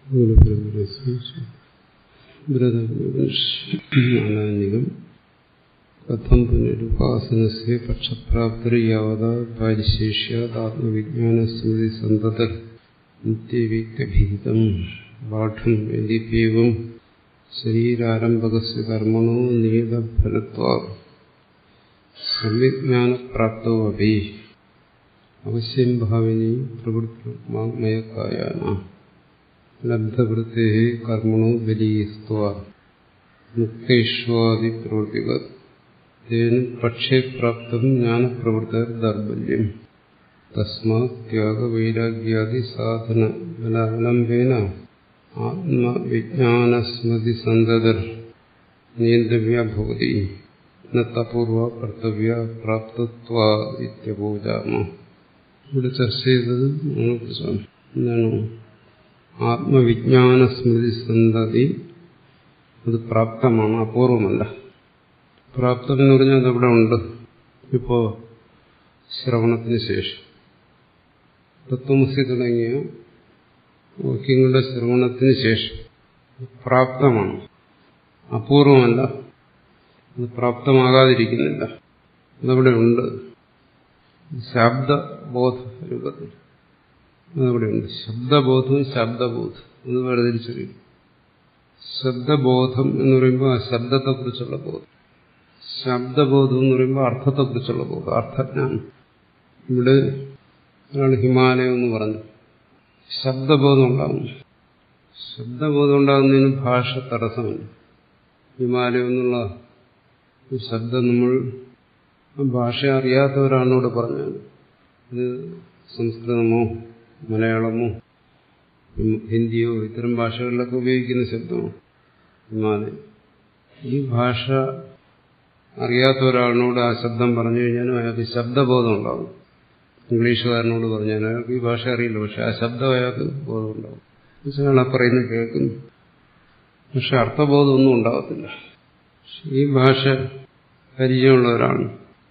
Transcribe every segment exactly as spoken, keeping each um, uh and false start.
ബ്രതനികം കഥം പുനരുപാസനസ്യ പക്ഷപ്രാപ്തിർ യാവതാ പരിശേഷ്യാത്മവിജ്ഞാനസ്മൃതി സന്തതഃ നിത്യവിക്തഭീതം പാഠം യദിപ്യേവം ശരീരാരംഭകസ്യ കർമ്മണോ നിയതഫലത്വാത് സംവിജ്ഞാനപ്രാപ്തോ അപി അവശ്യം ഭാവിനി പ്രവൃത്തിമയക്കായാന ലബ്ധവൃത്തേ കർമ്മണോ ബലീസ്ത്വാത് മുക്തേഷ്വാദി പ്രവൃത്തിവത് തേന പക്ഷേ പ്രാപ്തം ജ്ഞാനപ്രവൃത്തർ ദൗർബല്യം തസ്മാത് ത്യാഗവൈരാഗ്യാദി സാധന ബലാവലംബേന ആത്മവിജ്ഞാനസ്മൃതി സന്തതർ നിയന്തവ്യ ഭവതി ന തപൂർവ കർത്തവ്യ പ്രാപ്തത്വാ ഇത്യപൂജാമ. ഇവിടെ ചർച്ച ചെയ്തത് അതിനെക്കുറിച്ചാണ്. എന്താണ് ആത്മവിജ്ഞാനസ്മൃതി സന്തതി? അത് പ്രാപ്തമാണ്, അപൂർവമല്ല. പ്രാപ്തം എന്ന് പറഞ്ഞാൽ അതവിടെ ഉണ്ട്. ഇപ്പോ ശ്രവണത്തിന് ശേഷം തത്വമസി തുടങ്ങിയ വാക്യങ്ങളുടെ ശ്രവണത്തിന് ശേഷം പ്രാപ്തമാണ്, അപൂർവമല്ല. അത് പ്രാപ്തമാകാതിരിക്കുന്നില്ല, അതവിടെ ഉണ്ട്. ശബ്ദബോധ രൂപത്തിൽ അതവിടെയുണ്ട്. ശബ്ദബോധവും ശബ്ദബോധം എന്ന് വേർതിരിച്ചറിയും. ശബ്ദബോധം എന്ന് പറയുമ്പോൾ ആ ശബ്ദത്തെക്കുറിച്ചുള്ള ബോധം, ശബ്ദബോധം എന്ന് പറയുമ്പോൾ അർത്ഥത്തെക്കുറിച്ചുള്ള ബോധം, അർത്ഥജ്ഞാനം. ഇവിടെ ഒരാൾ ഹിമാലയം എന്ന് പറഞ്ഞു, ശബ്ദബോധം ഉണ്ടാകുന്നു. ശബ്ദബോധം ഉണ്ടാകുന്നതിന് ഭാഷ തടസ്സമല്ല. ഹിമാലയം എന്നുള്ള ശബ്ദം നമ്മൾ ഭാഷ അറിയാത്തവരാണോട് പറഞ്ഞാൽ ഇത് സംസ്കൃതമോ മലയാളമോ ഹിന്ദിയോ ഇത്തരം ഭാഷകളിലൊക്കെ ഉപയോഗിക്കുന്ന ശബ്ദമാണ് ഹിമാലയം. ഈ ഭാഷ അറിയാത്ത ഒരാളിനോട് ആ ശബ്ദം പറഞ്ഞു കഴിഞ്ഞാലും അയാൾക്ക് ശബ്ദബോധം ഉണ്ടാകും. ഇംഗ്ലീഷുകാരനോട് പറഞ്ഞാൽ അയാൾക്ക് ഈ ഭാഷ അറിയില്ല, പക്ഷെ ആ ശബ്ദം അയാൾക്ക് ബോധം ഉണ്ടാകും. അയാൾ ആ പറയുന്നത് കേൾക്കുന്നു, പക്ഷെ അർത്ഥബോധമൊന്നും ഉണ്ടാകത്തില്ല. ഈ ഭാഷ പരിചയമുള്ളവരാണ്.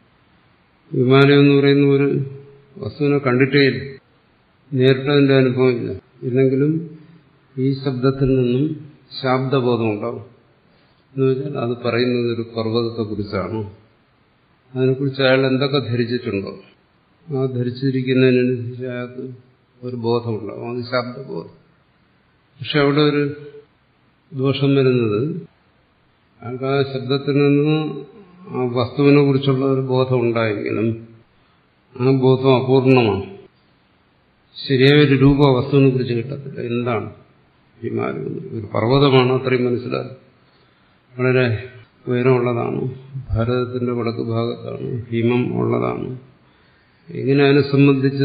ഹിമാലയം എന്ന് പറയുന്ന ഒരു വസ്തുവിനെ കണ്ടിട്ടേ ഇല്ല, നേരിട്ടതിന്റെ അനുഭവം ഇല്ല. ഇല്ലെങ്കിലും ഈ ശബ്ദത്തിൽ നിന്നും ശബ്ദബോധം ഉണ്ടാകും. എന്ന് വെച്ചാൽ അത് പറയുന്നത് ഒരു പർവ്വതത്തെക്കുറിച്ചാണ്. അതിനെക്കുറിച്ച് അയാൾ എന്തൊക്കെ ധരിച്ചിട്ടുണ്ടോ ആ ധരിച്ചിരിക്കുന്നതിനനുസരിച്ച് അയാൾക്ക് ഒരു ബോധമുണ്ടാകും, അത് ശബ്ദബോധം. പക്ഷെ അവിടെ ഒരു ദോഷം വരുന്നത് അയാൾക്ക് ആ ശബ്ദത്തിൽ നിന്ന് ആ വസ്തുവിനെ കുറിച്ചുള്ള ഒരു ബോധം ഉണ്ടായെങ്കിലും ആ ബോധം അപൂർണമാണ്. ശരിയായ ഒരു രൂപ വസ്തുവിനെ കുറിച്ച് കിട്ടത്തില്ല. എന്താണ് ഹിമാലയം? ഒരു പർവ്വതമാണ്, അത്രയും മനസ്സിലാകും. വളരെ ഉയരമുള്ളതാണ്, ഭാരതത്തിന്റെ വടക്ക് ഭാഗത്താണ്, ഹിമം ഉള്ളതാണ്. ഇങ്ങനെ അതിനെ സംബന്ധിച്ച്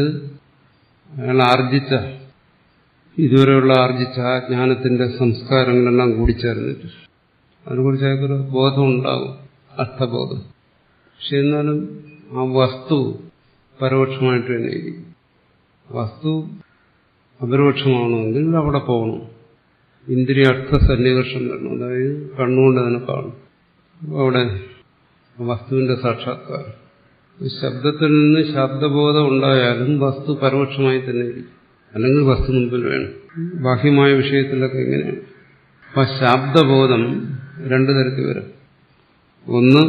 അയാൾ ആർജിച്ച ഇതുവരെയുള്ള ആർജിച്ച ആ ജ്ഞാനത്തിന്റെ സംസ്കാരങ്ങളെല്ലാം കൂടിച്ചേർന്നിട്ട് അതിനെക്കുറിച്ച് അയാൾക്കൊരു ബോധം ഉണ്ടാകും, അർത്ഥബോധം. പക്ഷെ എന്നാലും ആ വസ്തു പരോക്ഷമായിട്ട് തന്നെ ഇരിക്കും. വസ്തു അപരോക്ഷമാണെങ്കിൽ അവിടെ പോകണം, ഇന്ദ്രിയാർത്ഥ സന്നികർഷം വരണം, അതായത് കണ്ണുകൊണ്ട് അതിനെ കാണും. അവിടെ വസ്തുവിന്റെ സാക്ഷാത്കാരം. ശബ്ദത്തിൽ നിന്ന് ശബ്ദബോധം ഉണ്ടായാലും വസ്തു പരോക്ഷമായി തന്നെ ഇരിക്കും, അല്ലെങ്കിൽ വസ്തു മുമ്പിൽ വേണം. ബാഹ്യമായ വിഷയത്തിലൊക്കെ ഇങ്ങനെയാണ്. അപ്പൊ ശബ്ദബോധം രണ്ടു തരത്തിൽ വരാം. ഒന്ന്,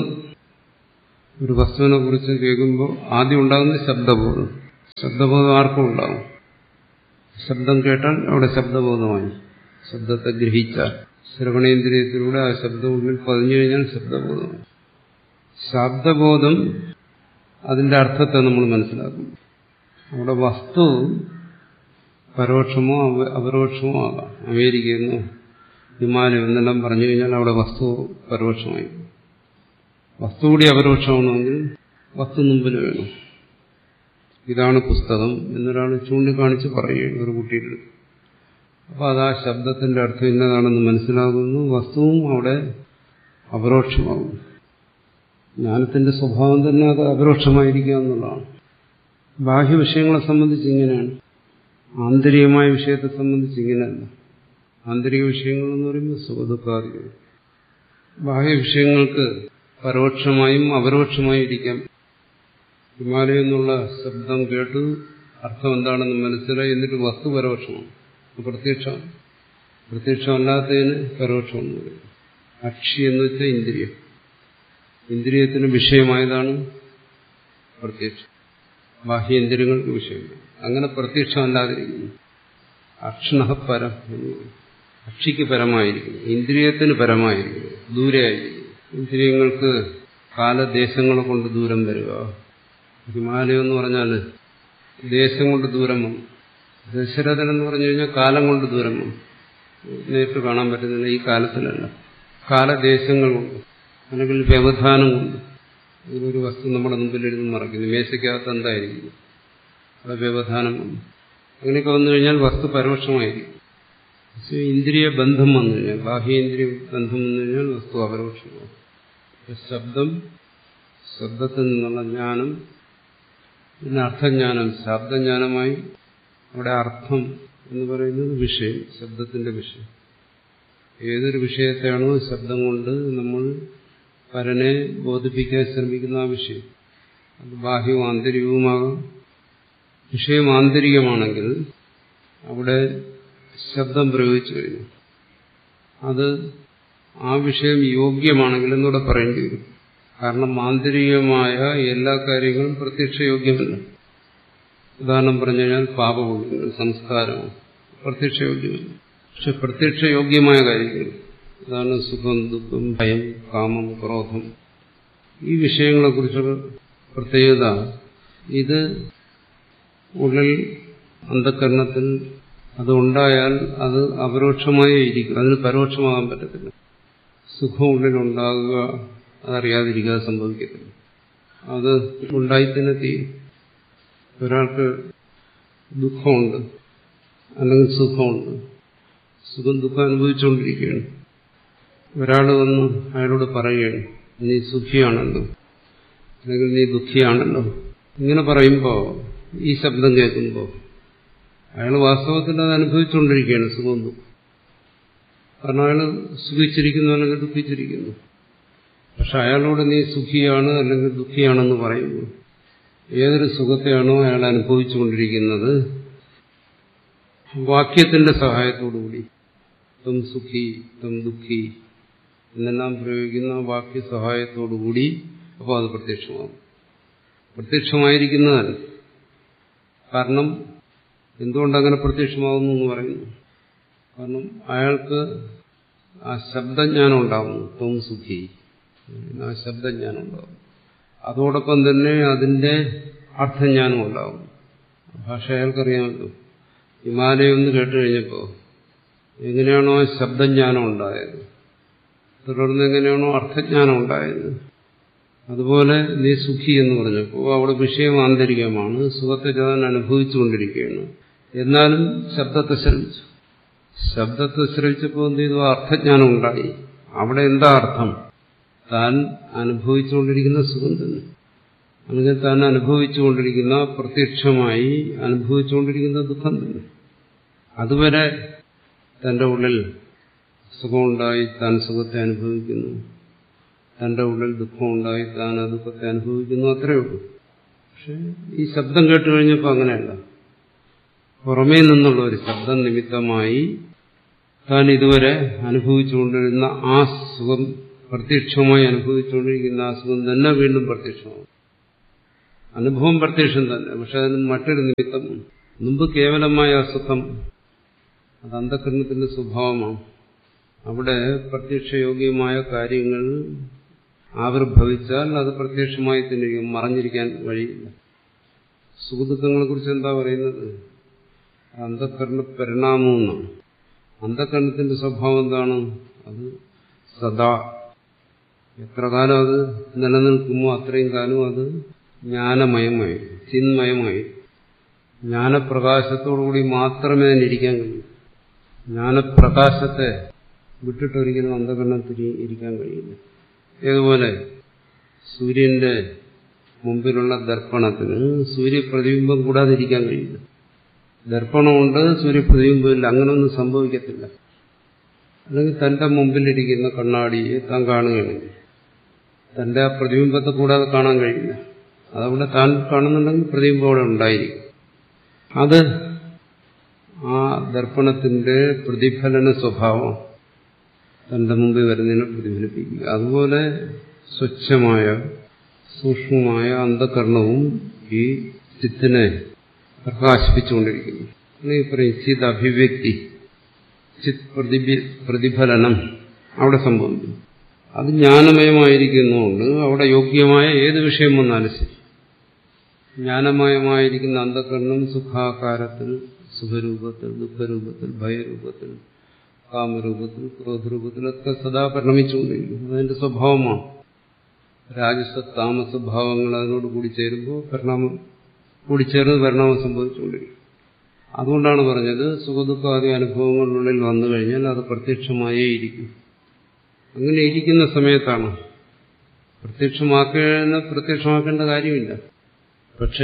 ഒരു വസ്തുവിനെ കുറിച്ച് കേൾക്കുമ്പോൾ ആദ്യം ഉണ്ടാകുന്ന ശബ്ദബോധം. ശബ്ദബോധം ആർക്കും ഉണ്ടാകും. ശബ്ദം കേട്ടാൽ അവിടെ ശബ്ദബോധമായി, ശബ്ദത്തെ ഗ്രഹിച്ചാൽ ശ്രവണേന്ദ്രിയത്തിലൂടെ ആ ശബ്ദം ഉള്ളിൽ പതിഞ്ഞു കഴിഞ്ഞാൽ ശബ്ദബോധമായി. ശബ്ദബോധം അതിന്റെ അർത്ഥത്തെ നമ്മൾ മനസ്സിലാക്കും. അവിടെ വസ്തു പരോക്ഷമോ അപരോക്ഷമോ ആകാം. അമേരിക്കയെന്നോ ഹിമാലയം എന്നെല്ലാം പറഞ്ഞു കഴിഞ്ഞാൽ അവിടെ വസ്തു പരോക്ഷമായി. വസ്തു കൂടി അപരോക്ഷമാണെങ്കിൽ വസ്തു മുമ്പിൽ വേണം. ഇതാണ് പുസ്തകം എന്നൊരാൾ ചൂണ്ടിക്കാണിച്ച് പറയുകയാണ് ഒരു കുട്ടിയുടെ. അപ്പൊ അത് ആ ശബ്ദത്തിന്റെ അർത്ഥം ഇന്നതാണെന്ന് മനസ്സിലാകുന്നു. വസ്തുവും അവിടെ അപരോക്ഷമാകും. ജ്ഞാനത്തിന്റെ സ്വഭാവം തന്നെ അത് അപരോക്ഷമായിരിക്കുക എന്നുള്ളതാണ്. ബാഹ്യ വിഷയങ്ങളെ സംബന്ധിച്ച് ഇങ്ങനെയാണ്, ആന്തരികമായ വിഷയത്തെ സംബന്ധിച്ച് ഇങ്ങനെയല്ല. ആന്തരിക വിഷയങ്ങൾ എന്ന് പറയുമ്പോൾ സുഖദുഃഖാദികൾ. ബാഹ്യ വിഷയങ്ങൾക്ക് പരോക്ഷമായും അപരോക്ഷമായും ഇരിക്കാം. ഹിമാലയം എന്നുള്ള ശബ്ദം കേട്ടു, അർത്ഥം എന്താണെന്ന് മനസ്സിലായി, എന്നിട്ട് വസ്തു പരോക്ഷമാണ്, പ്രത്യക്ഷമാണ്. പ്രത്യക്ഷമല്ലാത്തതിന് പരോക്ഷം എന്ന് പറയും. അക്ഷി എന്ന് വെച്ചാൽ ഇന്ദ്രിയം. ഇന്ദ്രിയത്തിന് വിഷയമായതാണ് പ്രത്യക്ഷം. ബാഹ്യേന്ദ്രിയങ്ങൾക്ക് വിഷയമില്ല. അങ്ങനെ പ്രത്യക്ഷമല്ലാതിരിക്കുന്നു. അക്ഷണഃ പരം എന്ന് പറയും. അക്ഷിക്ക് പരമായിരിക്കുന്നു, ഇന്ദ്രിയത്തിന് പരമായിരിക്കുന്നു, ദൂരെയായിരിക്കുന്നു. ഇന്ദ്രിയങ്ങൾക്ക് കാലദേശങ്ങളെ കൊണ്ട് ദൂരം വരിക. ഹിമാലയം എന്ന് പറഞ്ഞാൽ ദേശം കൊണ്ട് ദൂരം വന്നു. ദശരഥൻ എന്ന് പറഞ്ഞു കഴിഞ്ഞാൽ കാലം കൊണ്ട് ദൂരം വന്നു. നേരിട്ട് കാണാൻ പറ്റുന്നില്ല, ഈ കാലത്തിലല്ല. കാലദേശങ്ങൾ കൊണ്ട് അല്ലെങ്കിൽ വ്യവധാനം കൊണ്ട്. ഇതിലൊരു വസ്തു നമ്മുടെ മുമ്പിലിരുന്ന് മറയ്ക്കുന്നു. മേശയ്ക്കകത്ത് എന്തായിരിക്കും? അവിടെ വ്യവധാനം വന്നു. അങ്ങനെയൊക്കെ വന്നു കഴിഞ്ഞാൽ വസ്തു പരോക്ഷമായിരിക്കും. ഇന്ദ്രിയ ബന്ധം വന്നു കഴിഞ്ഞാൽ, ബാഹ്യേന്ദ്രിയ ബന്ധം വന്നു കഴിഞ്ഞാൽ വസ്തു അപരോക്ഷമാകും. ശബ്ദം, ശബ്ദത്തിൽ നിന്നുള്ള ജ്ഞാനം, പിന്നെ അർത്ഥജ്ഞാനം, ശബ്ദജ്ഞാനമായി. അവിടെ അർത്ഥം എന്ന് പറയുന്നത് വിഷയം, ശബ്ദത്തിന്റെ വിഷയം. ഏതൊരു വിഷയത്തെയാണോ ശബ്ദം കൊണ്ട് നമ്മൾ പരനെ ബോധിപ്പിക്കാൻ ശ്രമിക്കുന്ന ആ വിഷയം, അത് ബാഹ്യവും ആന്തരികവുമാകാം. വിഷയം ആന്തരികമാണെങ്കിൽ അവിടെ ശബ്ദം പ്രയോഗിച്ചു കഴിഞ്ഞു. അത് ആ വിഷയം യോഗ്യമാണെങ്കിൽ എന്നൂടെ പറയേണ്ടി വരും. കാരണം ആന്തരികമായ എല്ലാ കാര്യങ്ങളും പ്രത്യക്ഷയോഗ്യമല്ല. ഉദാഹരണം പറഞ്ഞു കഴിഞ്ഞാൽ പാപപുണ്യങ്ങൾ, സംസ്കാരമാണ് പ്രത്യക്ഷയോഗ്യമല്ല. പക്ഷെ പ്രത്യക്ഷയോഗ്യമായ കാര്യങ്ങൾ, ഉദാഹരണം സുഖം, ദുഃഖം, ഭയം, കാമം, ക്രോധം, ഈ വിഷയങ്ങളെക്കുറിച്ചുള്ള പ്രത്യേകത, ഇത് ഉള്ളിൽ അന്ധകരണത്തിൽ അതുണ്ടായാൽ അത് അപരോക്ഷമായി ഇരിക്കും, അതിന് പരോക്ഷമാകാൻ പറ്റത്തില്ല. സുഖം ഉള്ളിലുണ്ടാകുക, അതറിയാതിരിക്കാതെ സംഭവിക്കത്തില്ല. അത് ഉണ്ടായിത്തന്നെ തീരും. ഒരാൾക്ക് ദുഃഖമുണ്ട് അല്ലെങ്കിൽ സുഖമുണ്ട്, സുഖം ദുഃഖം അനുഭവിച്ചുകൊണ്ടിരിക്കുകയാണ്. ഒരാൾ വന്ന് അയാളോട് പറയുകയാണ്, നീ സുഖിയാണല്ലോ അല്ലെങ്കിൽ നീ ദുഃഖിയാണല്ലോ. ഇങ്ങനെ പറയുമ്പോൾ, ഈ ശബ്ദം കേൾക്കുമ്പോൾ അയാൾ വാസ്തവത്തിൽ അത് അനുഭവിച്ചുകൊണ്ടിരിക്കുകയാണ്, സുഖം ദുഃഖം. കാരണം അയാൾ സുഖിച്ചിരിക്കുന്നു അല്ലെങ്കിൽ ദുഃഖിച്ചിരിക്കുന്നു. പക്ഷെ അയാളോട് നീ സുഖിയാണ് അല്ലെങ്കിൽ ദുഃഖിയാണെന്ന് പറയുമ്പോൾ ഏതൊരു സുഖത്തെയാണോ അയാൾ അനുഭവിച്ചുകൊണ്ടിരിക്കുന്നത്, വാക്യത്തിന്റെ സഹായത്തോടുകൂടി തം സുഖി തം ദുഃഖി എന്നെല്ലാം പ്രയോഗിക്കുന്ന വാക്യ സഹായത്തോടുകൂടി അപ്പോൾ അത് പ്രത്യക്ഷമാകും. പ്രത്യക്ഷമായിരിക്കുന്നതല്ല. കാരണം എന്തുകൊണ്ടങ്ങനെ പ്രത്യക്ഷമാകുന്നു എന്ന് പറയുന്നു. കാരണം അയാൾക്ക് ആ ശബ്ദജ്ഞാനം ഉണ്ടാകുന്നു. ത്വം സുഖി, ആ ശബ്ദജ്ഞാനം ഉണ്ടാകും. അതോടൊപ്പം തന്നെ അതിന്റെ അർത്ഥജ്ഞാനം ഉണ്ടാകും. ഭാഷ അയാൾക്കറിയാമല്ലോ. ഹിമാലയം എന്ന് കേട്ട് കഴിഞ്ഞപ്പോൾ എങ്ങനെയാണോ ശബ്ദജ്ഞാനം ഉണ്ടായത്, തുടർന്ന് എങ്ങനെയാണോ അർത്ഥജ്ഞാനം ഉണ്ടായത്, അതുപോലെ നീ സുഖി എന്ന് പറഞ്ഞപ്പോൾ അവിടെ വിഷയം ആന്തരികമാണ്, സുഖത്തെ താൻ അനുഭവിച്ചുകൊണ്ടിരിക്കുകയാണ്. എന്നാലും ശബ്ദത്തെ ശ്രമിച്ചു. ശബ്ദത്തെ ശ്രമിച്ചപ്പോൾ എന്ത് ചെയ്തു? അർത്ഥജ്ഞാനം ഉണ്ടായി. അവിടെ എന്താ അർത്ഥം? താൻ അനുഭവിച്ചുകൊണ്ടിരിക്കുന്ന സുഖം തന്നെ, അല്ലെങ്കിൽ താൻ അനുഭവിച്ചുകൊണ്ടിരിക്കുന്ന പ്രത്യക്ഷമായി അനുഭവിച്ചുകൊണ്ടിരിക്കുന്ന ദുഃഖം തന്നെ. അതുവരെ തന്റെ ഉള്ളിൽ സുഖമുണ്ടായി താൻ സുഖത്തെ അനുഭവിക്കുന്നു, തന്റെ ഉള്ളിൽ ദുഃഖമുണ്ടായി താൻ ആ ദുഃഖത്തെ അനുഭവിക്കുന്നു, അത്രയേ ഉള്ളൂ. പക്ഷെ ഈ ശബ്ദം കേട്ട് കഴിഞ്ഞപ്പോൾ അങ്ങനെയല്ല. പുറമേ നിന്നുള്ള ഒരു ശബ്ദം നിമിത്തമായി താൻ ഇതുവരെ അനുഭവിച്ചുകൊണ്ടിരുന്ന ആ സുഖം, പ്രത്യക്ഷമായി അനുഭവിച്ചുകൊണ്ടിരിക്കുന്ന ആ സുഖം തന്നെ വീണ്ടും പ്രത്യക്ഷമാകും. അനുഭവം പ്രത്യക്ഷം തന്നെ, പക്ഷെ അതിന് മറ്റൊരു നിമിത്തം. മുമ്പ് കേവലമായ അസുഖം, അത് അന്ധകരണത്തിന്റെ സ്വഭാവമാണ്. അവിടെ പ്രത്യക്ഷയോഗ്യമായ കാര്യങ്ങൾ ആവിർഭവിച്ചാൽ അത് പ്രത്യക്ഷമായി തന്നെ മറഞ്ഞിരിക്കാൻ വഴിയില്ല. സുഖദുഃഖങ്ങളെ കുറിച്ച് എന്താ പറയുന്നത്? അന്ധകരണ പരിണാമം എന്നാണ്. അന്ധകരണത്തിന്റെ സ്വഭാവം എന്താണ്? അത് സദാ എത്ര കാലം അത് നിലനിൽക്കുമോ അത്രയും കാലം അത് ജ്ഞാനമയമായി, ചിന്മയമായി, ജ്ഞാനപ്രകാശത്തോടുകൂടി മാത്രമേ അതിനിരിക്കാൻ കഴിയൂ. ജ്ഞാനപ്രകാശത്തെ വിട്ടിട്ടൊരിക്കലും അന്ധകരണത്തിൽ ഇരിക്കാൻ കഴിയില്ല. ഏതുപോലെ സൂര്യന്റെ മുമ്പിലുള്ള ദർപ്പണത്തിന് സൂര്യപ്രതിബിംബം കൂടാതെ ഇരിക്കാൻ കഴിയില്ല. ദർപ്പണമുണ്ട്, സൂര്യപ്രതിബിംബമില്ല, അങ്ങനെയൊന്നും സംഭവിക്കത്തില്ല. അല്ലെങ്കിൽ തന്റെ മുമ്പിലിരിക്കുന്ന കണ്ണാടിയെ താൻ കാണുകയാണെങ്കിൽ തന്റെ ആ പ്രതിബിംബത്തെ കൂടാതെ കാണാൻ കഴിയില്ല. അതവിടെ താൻ കാണുന്നുണ്ടെങ്കിൽ പ്രതിബിംബം അവിടെ ഉണ്ടായിരിക്കും. അത് ആ ദർപ്പണത്തിന്റെ പ്രതിഫലന സ്വഭാവം തന്റെ മുമ്പിൽ വരുന്നതിനെ പ്രതിഫലിപ്പിക്കുക. അതുപോലെ സ്വച്ഛമായ സൂക്ഷ്മമായ അന്ധകരണവും ഈ ചിത്തിനെ പ്രകാശിപ്പിച്ചുകൊണ്ടിരിക്കുന്നു. ഈ പറയും ചിത് അഭിവ്യക്തി, ചിത് പ്രതിഫലനം അവിടെ സംഭവിക്കും. അത് ജ്ഞാനമയമായിരിക്കുന്നതുകൊണ്ട് അവിടെ യോഗ്യമായ ഏത് വിഷയം വന്നാലും ശരി, ജ്ഞാനമയമായിരിക്കുന്ന അന്ധകരണം സുഖാകാരത്തിൽ, സുഖരൂപത്തിൽ, ദുഃഖരൂപത്തിൽ, ഭയരൂപത്തിൽ, കാമരൂപത്തിൽ, ക്രോധരൂപത്തിലൊക്കെ സദാ പരിണമിച്ചുകൊണ്ടിരിക്കും. അതതിന്റെ സ്വഭാവമാണ്. രാജസ താമസ ഭാവങ്ങൾ അതിനോട് കൂടിച്ചേരുമ്പോൾ പരിണാമം കൂടിച്ചേർന്ന് പരിണാമം സംഭവിച്ചുകൊണ്ടിരിക്കും. അതുകൊണ്ടാണ് പറഞ്ഞത് സുഖദുഃഖാദി അനുഭവങ്ങളിനുള്ളിൽ വന്നു കഴിഞ്ഞാൽ അത് പ്രത്യക്ഷമായേ ഇരിക്കും. അങ്ങനെ ഇരിക്കുന്ന സമയത്താണ് പ്രത്യക്ഷമാക്കേണ്ട പ്രത്യക്ഷമാക്കേണ്ട കാര്യമില്ല. പക്ഷെ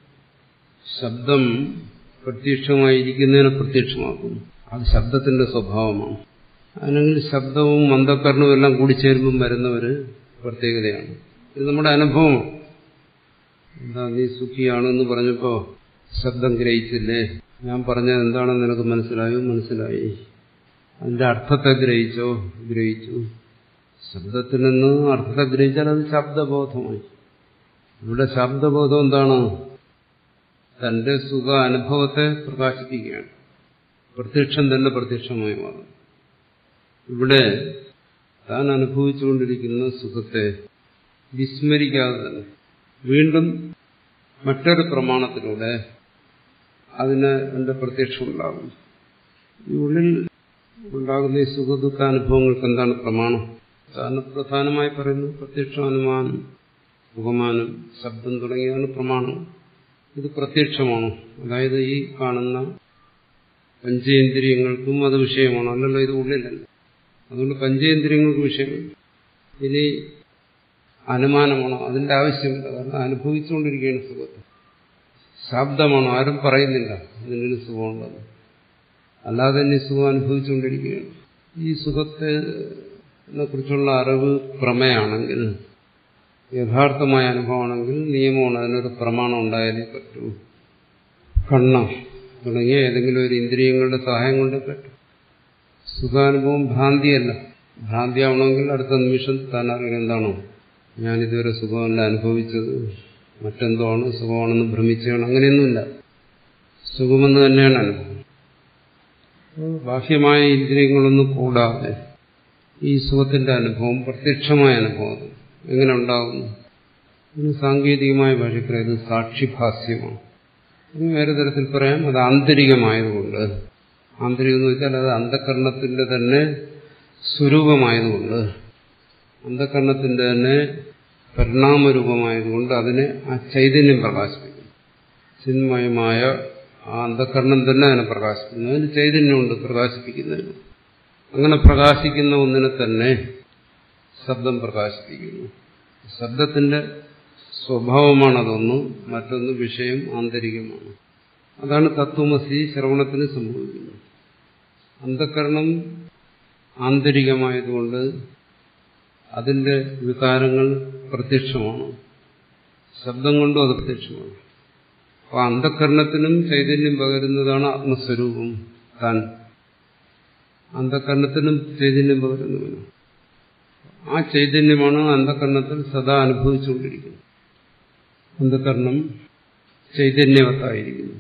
ശബ്ദം പ്രത്യക്ഷമായിരിക്കുന്നതിനെ പ്രത്യക്ഷമാക്കുന്നു. അത് ശബ്ദത്തിന്റെ സ്വഭാവമാണ്. അല്ലെങ്കിൽ ശബ്ദവും അന്ധകരണവും എല്ലാം കൂടിച്ചേരുമ്പം വരുന്ന ഒരു പ്രത്യേകതയാണ്. ഇത് നമ്മുടെ അനുഭവമാണ്. എന്താ നീ സുഖിയാണെന്ന് പറഞ്ഞപ്പോ ശബ്ദം ഗ്രഹിച്ചില്ലേ? ഞാൻ പറഞ്ഞത് എന്താണെന്ന് നിനക്ക് മനസ്സിലായോ? മനസ്സിലായി. അതിന്റെ അർത്ഥത്തെ ഗ്രഹിച്ചോ? ഗ്രഹിച്ചു. ശബ്ദത്തിൽ നിന്ന് അർത്ഥത്തെ ഗ്രഹിച്ചാൽ അത് ശബ്ദബോധമായി. ഇവിടെ ശബ്ദബോധം എന്താണ്? തന്റെ സുഖ അനുഭവത്തെ പ്രകാശിപ്പിക്കുകയാണ്. പ്രത്യക്ഷം തന്നെ പ്രത്യക്ഷമായി മാറും. ഇവിടെ താൻ അനുഭവിച്ചുകൊണ്ടിരിക്കുന്ന സുഖത്തെ വിസ്മരിക്കാതെ തന്നെ വീണ്ടും മറ്റൊരു പ്രമാണത്തിലൂടെ അതിന് എന്റെ പ്രത്യക്ഷം ഉണ്ടാകും. ഈ ഉള്ളിൽ ഉണ്ടാകുന്ന ഈ സുഖദുഃഖാനുഭവങ്ങൾക്ക് എന്താണ് പ്രമാണം? കാരണം പ്രധാനമായി പറയുന്നത് പ്രത്യക്ഷാനുമാനം, ഉപമാനം, ശബ്ദം തുടങ്ങിയതാണ് പ്രമാണം. ഇത് പ്രത്യക്ഷമാണോ? അതായത് ഈ കാണുന്ന പഞ്ചേന്ദ്രിയങ്ങൾക്കും അത് വിഷയമാണോ? അല്ലല്ലോ, ഇത് ഉള്ളിലല്ല. അതുകൊണ്ട് പഞ്ചേന്ദ്രിയങ്ങൾക്ക് വിഷയമില്ല. ഇനി അനുമാനമാണോ? അതിന്റെ ആവശ്യമില്ല. കാരണം അനുഭവിച്ചുകൊണ്ടിരിക്കുകയാണ് സുഖത്തെ. ശബ്ദമാണോ? ആരും പറയുന്നില്ല ഇതിനൊരു സുഖമുണ്ടെന്ന്. അല്ലാതെ തന്നെ സുഖം അനുഭവിച്ചുകൊണ്ടിരിക്കുകയാണ്. ഈ സുഖത്തെ കുറിച്ചുള്ള അറിവ് പ്രമേയാണെങ്കിൽ, യഥാർത്ഥമായ അനുഭവമാണെങ്കിൽ നിയമമാണ്, അതിനൊരു പ്രമാണം ഉണ്ടായാലേ പറ്റൂ. കണ്ണ് തുടങ്ങിയ ഏതെങ്കിലും ഒരു ഇന്ദ്രിയങ്ങളുടെ സഹായം കൊണ്ട് പറ്റും. സുഖാനുഭവം ഭ്രാന്തിയല്ല. ഭ്രാന്തിയാവണമെങ്കിൽ അടുത്ത നിമിഷം താൻ അറിയുന്നത് എന്താണോ? ഞാനിതുവരെ സുഖമല്ല അനുഭവിച്ചത്, മറ്റെന്തോ ആണ്, സുഖമാണെന്ന് ഭ്രമിച്ചാണ്. അങ്ങനെയൊന്നുമില്ല. സുഖമെന്ന് തന്നെയാണ് അനുഭവം. ബാഹ്യമായ ഇന്ദ്രിയങ്ങളൊന്നും കൂടാതെ ഈ സുഖത്തിന്റെ അനുഭവം പ്രത്യക്ഷമായ അനുഭവം എങ്ങനെ ഉണ്ടാകുന്നു? ഇതിന് സാങ്കേതികമായ ഭാഷയ്ക്ക് ഇത് സാക്ഷിഭാസ്യമാണ്. ഇത് വേറെ തരത്തിൽ പറയാം, അത് ആന്തരികമായതുകൊണ്ട്. ആന്തരികം എന്ന് വെച്ചാൽ അത് അന്ധകരണത്തിന്റെ തന്നെ സ്വരൂപമായതുകൊണ്ട്, അന്ധകരണത്തിന്റെ തന്നെ പരിണാമരൂപമായതുകൊണ്ട് അതിനെ ആ ചൈതന്യം പ്രകാശിപ്പിക്കുന്നു. ചിന്മയമായ ആ അന്ധകരണം തന്നെ അതിനെ പ്രകാശിപ്പിക്കുന്നു. അതിന് ചൈതന്യമുണ്ട് പ്രകാശിപ്പിക്കുന്നതിന്. അങ്ങനെ പ്രകാശിക്കുന്ന ഒന്നിനെ തന്നെ ശബ്ദം പ്രകാശിപ്പിക്കുന്നു. ശബ്ദത്തിന്റെ സ്വഭാവമാണതൊന്ന്, മറ്റൊന്ന് വിഷയം ആന്തരികമാണ്. അതാണ് തത്വമസി ശ്രവണത്തിന് സംഭവിക്കുന്നത്. അന്ധകരണം ആന്തരികമായതുകൊണ്ട് അതിന്റെ വികാരങ്ങൾ പ്രത്യക്ഷമാണ്. ശബ്ദം കൊണ്ടും അത് പ്രത്യക്ഷമാണ്. അപ്പോൾ അന്ധകരണത്തിനും ചൈതന്യം പകരുന്നതാണ് ആത്മസ്വരൂപം താൻ. അന്ധകരണത്തിനും ചൈതന്യം പകരുന്നവനും ആ ചൈതന്യമാണ് അന്ധകരണത്തിൽ സദാ അനുഭവിച്ചുകൊണ്ടിരിക്കുന്നത്. അന്ധകരണം ചൈതന്യവത്തായിരിക്കുന്നു.